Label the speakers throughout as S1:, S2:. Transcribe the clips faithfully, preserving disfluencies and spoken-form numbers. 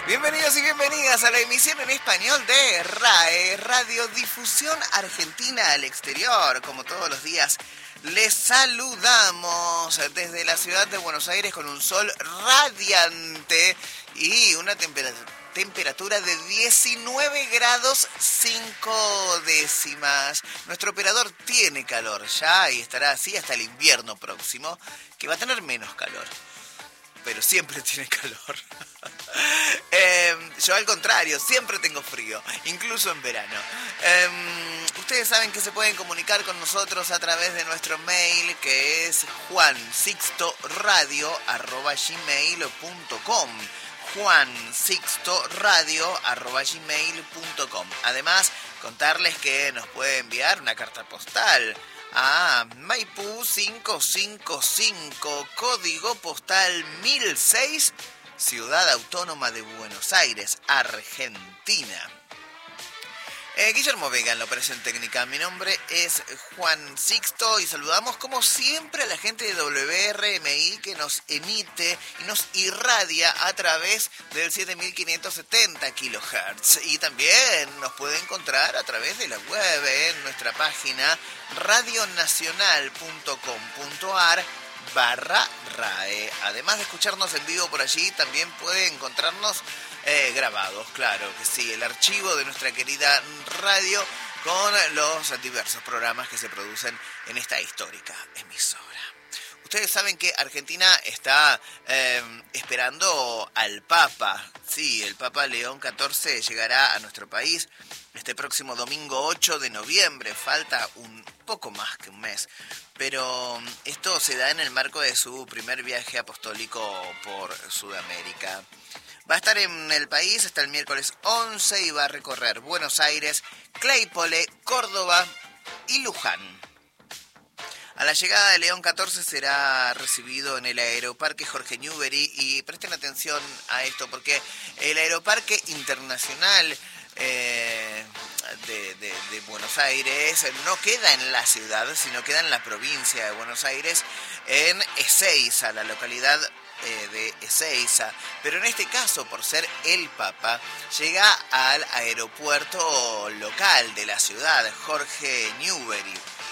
S1: Bienvenidos y bienvenidas a la emisión en español de RAE, Radiodifusión Argentina al Exterior. Como todos los días, les saludamos desde la ciudad de Buenos Aires con un sol radiante y una temperatura... temperatura de diecinueve grados cinco décimas. Nuestro operador tiene calor ya y estará así hasta el invierno próximo, que va a tener menos calor. Pero siempre tiene calor. eh, yo al contrario, siempre tengo frío, incluso en verano. Eh, ustedes saben que se pueden comunicar con nosotros a través de nuestro mail, que es juan sixto radio arroba gmail punto com. juan sixto radio arroba gmail punto com. Además, contarles que nos puede enviar una carta postal a Maipú quinientos cincuenta y cinco, código postal mil seis, Ciudad Autónoma de Buenos Aires, Argentina. Eh, Guillermo Vega en la operación técnica. Mi nombre es Juan Sixto y saludamos como siempre a la gente de W R M I que nos emite y nos irradia a través del siete mil quinientos setenta kilohertz. Y también nos puede encontrar a través de la web en nuestra página radionacional.com.ar barra RAE. Además de escucharnos en vivo por allí, también puede encontrarnos Eh, grabados, claro que sí, el archivo de nuestra querida radio con los diversos programas que se producen en esta histórica emisora. Ustedes saben que Argentina está eh, esperando al Papa. Sí, el Papa León catorce llegará a nuestro país este próximo domingo ocho de noviembre. Falta un poco más que un mes. Pero esto se da en el marco de su primer viaje apostólico por Sudamérica. Va a estar en el país hasta el miércoles once y va a recorrer Buenos Aires, Claypole, Córdoba y Luján. A la llegada de León catorce será recibido en el Aeroparque Jorge Newbery y presten atención a esto porque el Aeroparque Internacional eh, de, de, de Buenos Aires no queda en la ciudad, sino queda en la provincia de Buenos Aires, en Ezeiza, la localidad de Ezeiza, pero en este caso, por ser el Papa, llega al aeropuerto local de la ciudad, Jorge Newbery.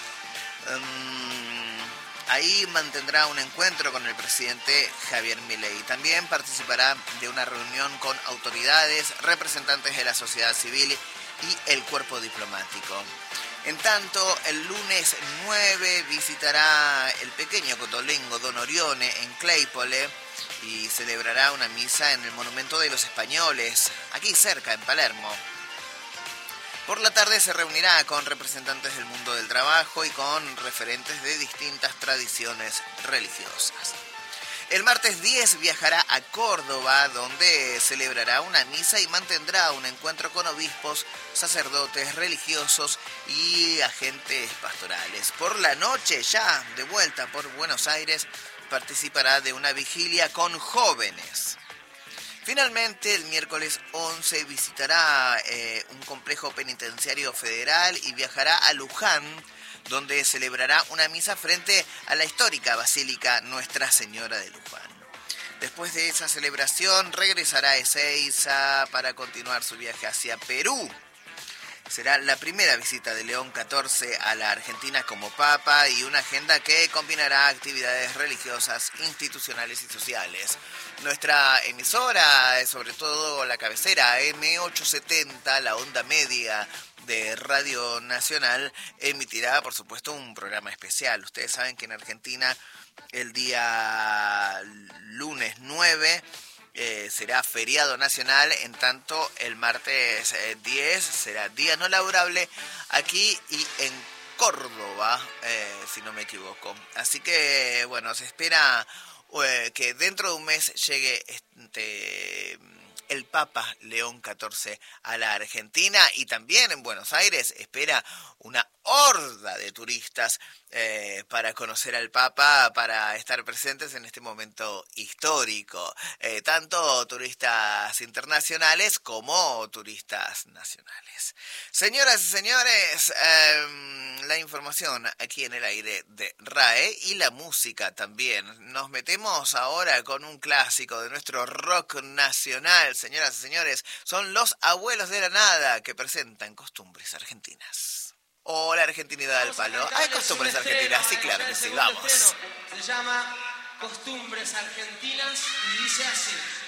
S1: Um, ahí mantendrá un encuentro con el presidente Javier Milei. También participará de una reunión con autoridades, representantes de la sociedad civil y el cuerpo diplomático. En tanto, el lunes nueve visitará el pequeño cotolengo Don Orione en Claypole y celebrará una misa en el Monumento de los Españoles, aquí cerca, en Palermo. Por la tarde se reunirá con representantes del mundo del trabajo y con referentes de distintas tradiciones religiosas. El martes diez viajará a Córdoba, donde celebrará una misa y mantendrá un encuentro con obispos, sacerdotes religiosos y agentes pastorales. Por la noche, ya de vuelta por Buenos Aires, participará de una vigilia con jóvenes. Finalmente, el miércoles once visitará eh, un complejo penitenciario federal y viajará a Luján, donde celebrará una misa frente a la histórica Basílica Nuestra Señora de Luján. Después de esa celebración, regresará a Ezeiza para continuar su viaje hacia Perú. Será la primera visita de León catorce a la Argentina como Papa y una agenda que combinará actividades religiosas, institucionales y sociales. Nuestra emisora, sobre todo la cabecera eme ochocientos setenta, la onda media de Radio Nacional, emitirá, por supuesto, un programa especial. Ustedes saben que en Argentina el día lunes nueve eh, será feriado nacional, en tanto el martes eh, diez será día no laborable aquí y en Córdoba, eh, si no me equivoco. Así que, bueno, se espera eh, que dentro de un mes llegue este... el Papa León catorce a la Argentina y también en Buenos Aires espera una horda de turistas eh, para conocer al Papa, para estar presentes en este momento histórico. Eh, tanto turistas internacionales como turistas nacionales. Señoras y señores, eh, la información aquí en el aire de R A E y la música también. Nos metemos ahora con un clásico de nuestro rock nacional. Señoras y señores, son los Abuelos de la Nada que presentan Costumbres Argentinas. Hola, Argentinidad al palo. Hay costumbres argentinas, sí, claro que sí, vamos.
S2: Se llama Costumbres Argentinas y dice así.